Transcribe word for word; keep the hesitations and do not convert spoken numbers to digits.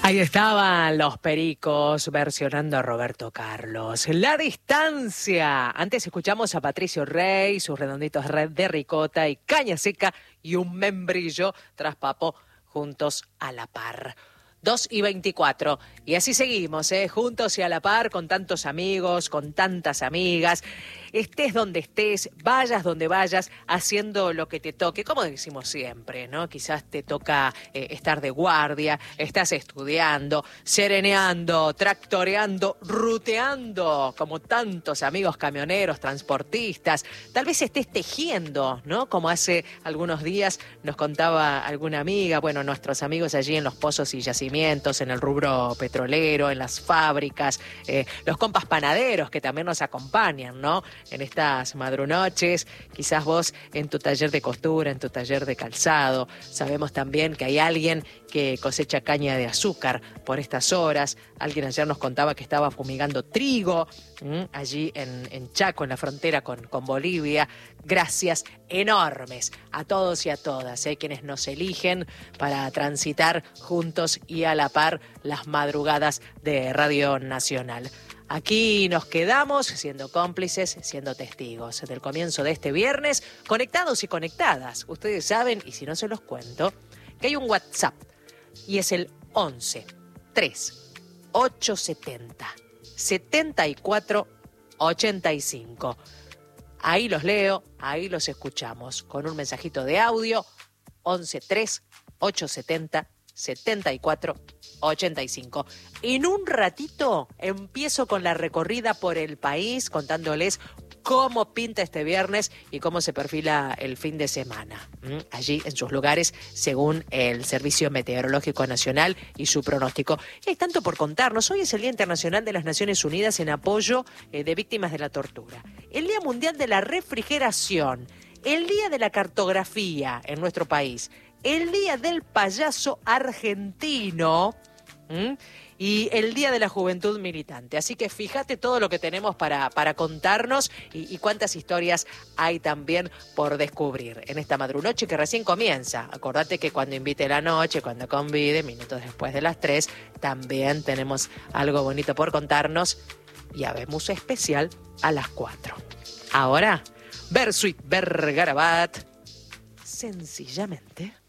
Ahí estaban los Pericos versionando a Roberto Carlos. La distancia. Antes escuchamos a Patricio Rey, sus redonditos de ricota y caña seca y un membrillo tras papo juntos a la par. dos y veinticuatro. Y así seguimos, ¿eh? Juntos y a la par, con tantos amigos, con tantas amigas. Estés donde estés, vayas donde vayas, haciendo lo que te toque, como decimos siempre, ¿no? Quizás te toca eh, estar de guardia, estás estudiando, sereneando, tractoreando, ruteando, como tantos amigos camioneros, transportistas. Tal vez estés tejiendo, ¿no? Como hace algunos días nos contaba alguna amiga, bueno, nuestros amigos allí en los pozos y yacimientos, en el rubro petrolero, en las fábricas, eh, los compas panaderos que también nos acompañan, ¿no? En estas madrunoches, quizás vos en tu taller de costura, en tu taller de calzado. Sabemos también que hay alguien que cosecha caña de azúcar por estas horas. Alguien ayer nos contaba que estaba fumigando trigo ¿m? allí en, en Chaco, en la frontera con, con Bolivia. Gracias enormes a todos y a todas, ¿eh? quienes nos eligen para transitar juntos y a la par las madrugadas de Radio Nacional. Aquí nos quedamos siendo cómplices, siendo testigos del comienzo de este viernes, conectados y conectadas. Ustedes saben, y si no se los cuento, que hay un WhatsApp y es el once tres ocho setenta setenta y cuatro ochenta y cinco. Ahí los leo, ahí los escuchamos con un mensajito de audio once tres ocho setenta setenta y cuatro ochenta y cinco. En un ratito empiezo con la recorrida por el país contándoles cómo pinta este viernes y cómo se perfila el fin de semana. ¿Mm? Allí en sus lugares, según el Servicio Meteorológico Nacional y su pronóstico. Y hay tanto por contarnos. Hoy es el Día Internacional de las Naciones Unidas en apoyo eh, de víctimas de la tortura. El Día Mundial de la Refrigeración. El Día de la Cartografía en nuestro país. El Día del Payaso Argentino. ¿Mm? Y el Día de la Juventud Militante. Así que fíjate todo lo que tenemos para, para contarnos y, y cuántas historias hay también por descubrir en esta madrunoche que recién comienza. Acordate que cuando invite la noche, cuando convide, minutos después de las tres, también tenemos algo bonito por contarnos y habemos especial a las cuatro. Ahora, Bersuit Bergarabat, sencillamente...